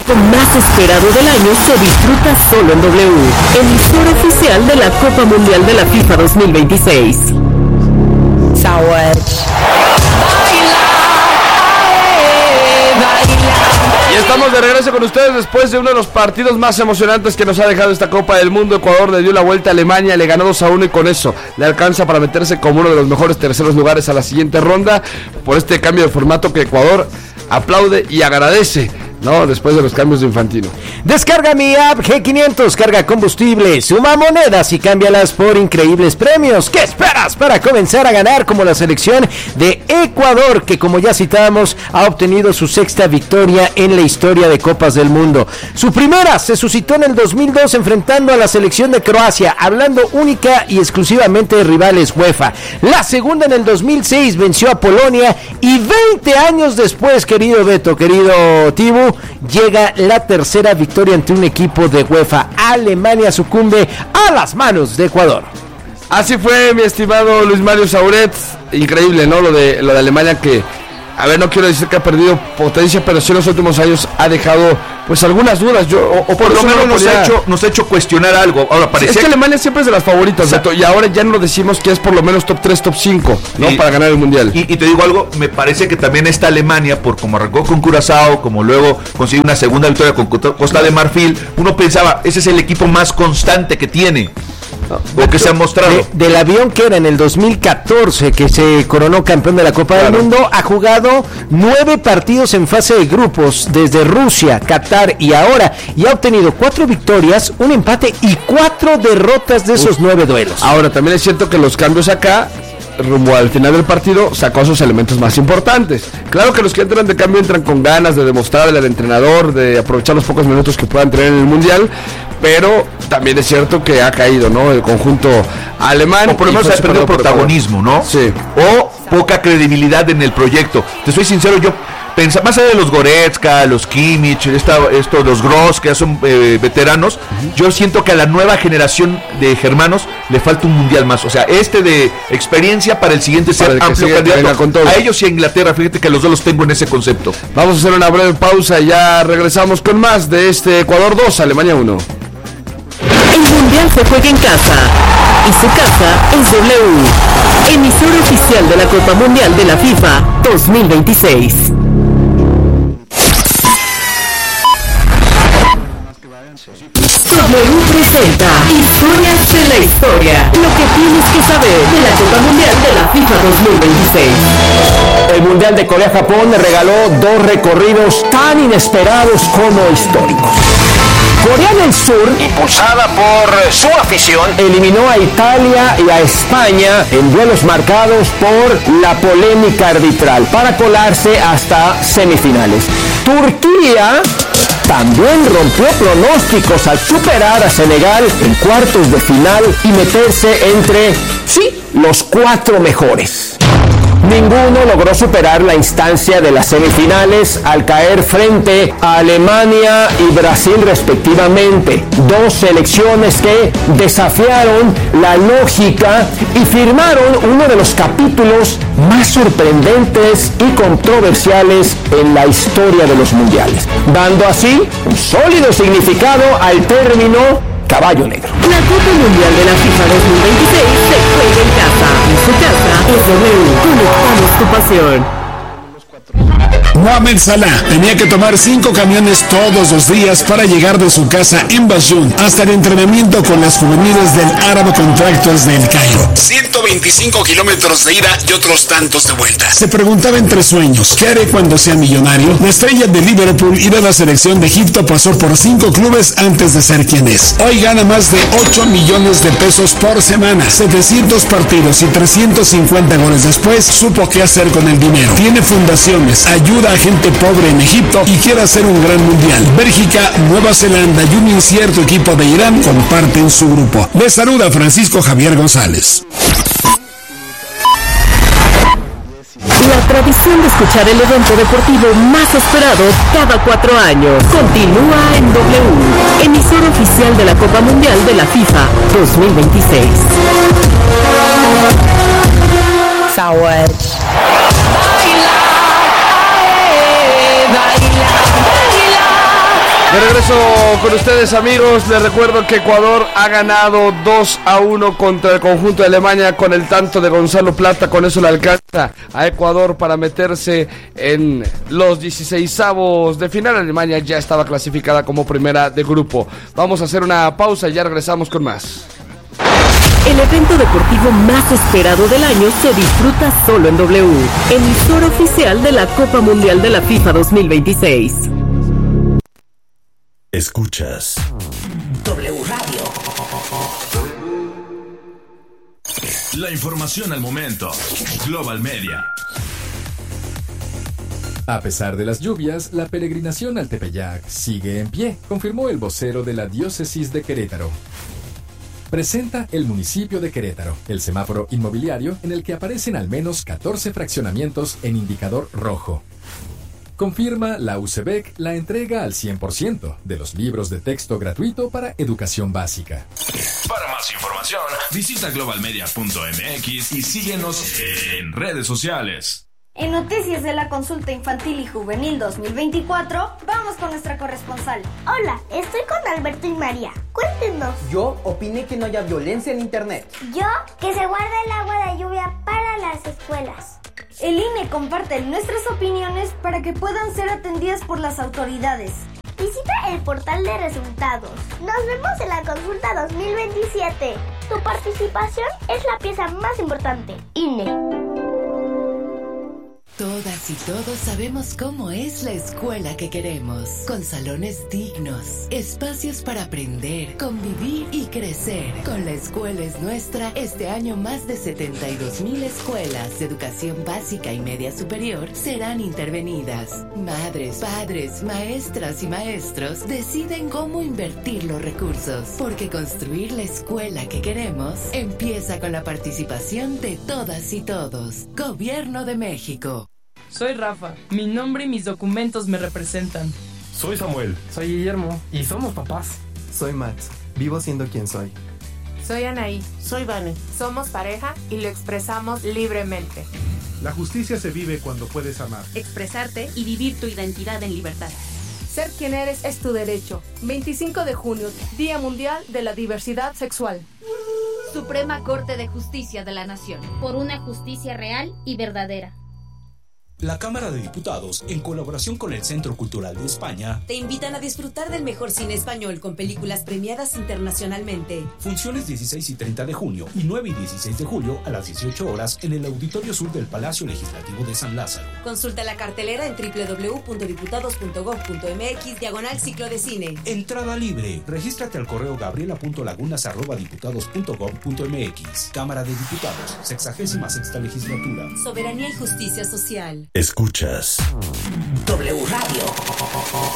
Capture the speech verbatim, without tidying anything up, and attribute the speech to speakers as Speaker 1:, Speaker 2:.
Speaker 1: más esperado del año se disfruta solo en W, emisora oficial de la Copa Mundial de la FIFA dos mil veintiséis.
Speaker 2: Y estamos de regreso con ustedes después de uno de los partidos más emocionantes que nos ha dejado esta Copa del Mundo. Ecuador le dio la vuelta a Alemania, le ganó dos a uno y con eso le alcanza para meterse como uno de los mejores terceros lugares a la siguiente ronda por este cambio de formato que Ecuador aplaude y agradece, ¿no? Después de los cambios de Infantino.
Speaker 3: Descarga mi app G quinientos, carga combustible, suma monedas y cámbialas por increíbles premios. ¿Qué esperas para comenzar a ganar como la selección de Ecuador, que como ya citamos ha obtenido su sexta victoria en la historia de Copas del Mundo? Su primera se suscitó en el dos mil dos enfrentando a la selección de Croacia, hablando única y exclusivamente de rivales UEFA. La segunda en el dos mil seis venció a Polonia y veinte años después, querido Beto, querido Tibu, llega la tercera victoria ante un equipo de UEFA. Alemania sucumbe a las manos de Ecuador.
Speaker 2: Así fue, mi estimado Luis Mario Sauret. Increíble, ¿no? Lo de, lo de Alemania que, a ver, no quiero decir que ha perdido potencia, pero sí en los últimos años ha dejado, pues, algunas dudas. Yo, o, o por, por lo menos nos, podía... ha hecho, nos ha hecho cuestionar algo. Ahora, parecía sí, es que Alemania siempre es de las favoritas, Beto, y ahora ya no decimos que es por lo menos top tres, top cinco, ¿no? Y, para ganar el Mundial.
Speaker 4: Y, y te digo algo, me parece que también esta Alemania, por como arrancó con Curazao, como luego consiguió una segunda victoria con Costa de Marfil, uno pensaba, ese es el equipo más constante que tiene. Lo que se ha mostrado
Speaker 3: de, del avión que era en el dos mil catorce, que se coronó campeón de la Copa claro. del Mundo, ha jugado nueve partidos en fase de grupos desde Rusia, Qatar y ahora, y ha obtenido cuatro victorias, un empate y cuatro derrotas de esos Uf. nueve duelos.
Speaker 2: Ahora también es cierto que los cambios acá, rumbo al final del partido, sacó a sus elementos más importantes. Claro que los que entran de cambio entran con ganas de demostrarle al entrenador, de aprovechar los pocos minutos que puedan tener en el Mundial, pero también es cierto que ha caído, ¿no? El conjunto alemán.
Speaker 4: O por lo menos ha perdido protagonismo, ¿no?
Speaker 2: Sí.
Speaker 4: O poca credibilidad en el proyecto. Te soy sincero, yo pensaba, más allá de los Goretzka, los Kimmich, esta, esto, los Gross, que ya son eh, veteranos, uh-huh. yo siento que a la nueva generación de germanos le falta un mundial más. O sea, este de experiencia para el siguiente ser amplio candidato. Con todo. A ellos y a Inglaterra, fíjate que los dos los tengo en ese concepto.
Speaker 2: Vamos a hacer una breve pausa y ya regresamos con más de este Ecuador dos, Alemania uno.
Speaker 1: El Mundial se juega en casa y su casa es W, emisora oficial de la Copa Mundial de la FIFA dos mil veintiséis. W presenta Historias de la Historia, lo que tienes que saber de la Copa Mundial de la FIFA dos mil veintiséis.
Speaker 3: El Mundial de Corea-Japón le regaló dos recorridos tan inesperados como históricos. Corea del Sur, impulsada por su afición, eliminó a Italia y a España en duelos marcados por la polémica arbitral para colarse hasta semifinales. Turquía también rompió pronósticos al superar a Senegal en cuartos de final y meterse entre, sí, los cuatro mejores. Ninguno logró superar la instancia de las semifinales al caer frente a Alemania y Brasil respectivamente, dos selecciones que desafiaron la lógica y firmaron uno de los capítulos más sorprendentes y controversiales en la historia de los mundiales, dando así un sólido significado al término Caballo Negro.
Speaker 1: La Copa Mundial de la FIFA dos mil veintiséis se juega en casa. En su casa es W. Conectamos tu pasión.
Speaker 5: Mohamed Salah tenía que tomar cinco camiones todos los días para llegar de su casa en Basún hasta el entrenamiento con las juveniles del Arab Contractors del Cairo. ciento veinticinco kilómetros de ida y otros tantos de vuelta. Se preguntaba entre sueños, ¿qué haré cuando sea millonario? La estrella de Liverpool y de la selección de Egipto pasó por cinco clubes antes de ser quien es. Hoy gana más de ocho millones de pesos por semana, setecientos partidos y trescientos cincuenta goles después, supo qué hacer con el dinero. Tiene fundaciones, ayuda a gente pobre en Egipto y quiere hacer un gran mundial. Bélgica, Nueva Zelanda y un incierto equipo de Irán comparten su grupo. Les saluda Francisco Javier González.
Speaker 1: La tradición de escuchar el evento deportivo más esperado cada cuatro años continúa en W, emisora oficial de la Copa Mundial de la FIFA dos mil veintiséis. Savage.
Speaker 2: De regreso con ustedes, amigos. Les recuerdo que Ecuador ha ganado dos a uno contra el conjunto de Alemania con el tanto de Gonzalo Plata. Con eso le alcanza a Ecuador para meterse en los dieciseisavos de final. Alemania ya estaba clasificada como primera de grupo. Vamos a hacer una pausa y ya regresamos con más.
Speaker 1: El evento deportivo más esperado del año se disfruta solo en W, emisora oficial de la Copa Mundial de la FIFA dos mil veintiséis.
Speaker 6: Escuchas
Speaker 7: W Radio.
Speaker 6: La información al momento. Global Media.
Speaker 8: A pesar de las lluvias, la peregrinación al Tepeyac sigue en pie, confirmó el vocero de la diócesis de Querétaro. Presenta el municipio de Querétaro, el semáforo inmobiliario en el que aparecen al menos catorce fraccionamientos en indicador rojo. Confirma la U C B E C la entrega al cien por ciento de los libros de texto gratuito para educación básica.
Speaker 6: Para más información, visita global media punto m x y síguenos en redes sociales.
Speaker 9: En Noticias de la Consulta Infantil y Juvenil dos mil veinticuatro, vamos con nuestra corresponsal.
Speaker 10: Hola, estoy con Alberto y María. Cuéntenos.
Speaker 11: Yo opiné que no haya violencia en internet.
Speaker 10: Yo, que se guarde el agua de lluvia para las escuelas.
Speaker 9: El I N E comparte nuestras opiniones para que puedan ser atendidas por las autoridades.
Speaker 10: Visita el portal de resultados. Nos vemos en la consulta dos mil veintisiete. Tu participación es la pieza más importante. I N E.
Speaker 12: Todas y todos sabemos cómo es la escuela que queremos, con salones dignos, espacios para aprender, convivir y crecer. Con La Escuela es Nuestra, este año más de setenta y dos mil escuelas de educación básica y media superior serán intervenidas. Madres, padres, maestras y maestros deciden cómo invertir los recursos, porque construir la escuela que queremos empieza con la participación de todas y todos. Gobierno de México.
Speaker 13: Soy Rafa, mi nombre y mis documentos me representan.
Speaker 14: Soy Samuel.
Speaker 15: Soy Guillermo y somos papás.
Speaker 16: Soy Max, vivo siendo quien soy.
Speaker 17: Soy Anaí.
Speaker 18: Soy Vane.
Speaker 17: Somos pareja y lo expresamos libremente.
Speaker 19: La justicia se vive cuando puedes amar,
Speaker 20: expresarte y vivir tu identidad en libertad.
Speaker 17: Ser quien eres es tu derecho. veinticinco de junio, Día Mundial de la Diversidad Sexual.
Speaker 20: Suprema Corte de Justicia de la Nación.
Speaker 21: Por una justicia real y verdadera.
Speaker 22: La Cámara de Diputados, en colaboración con el Centro Cultural de España,
Speaker 23: te invitan a disfrutar del mejor cine español con películas premiadas internacionalmente.
Speaker 22: Funciones dieciséis y treinta de junio y nueve y dieciséis de julio a las dieciocho horas en el Auditorio Sur del Palacio Legislativo de San Lázaro.
Speaker 23: Consulta la cartelera en doble u doble u doble u punto diputados punto gob punto m x diagonal ciclo de cine.
Speaker 22: Entrada libre. Regístrate al correo gabriela punto lagunas arroba diputados punto gob punto m x. Cámara de Diputados, sexagésima sexta legislatura.
Speaker 23: Soberanía y justicia social.
Speaker 6: Escuchas
Speaker 7: W Radio.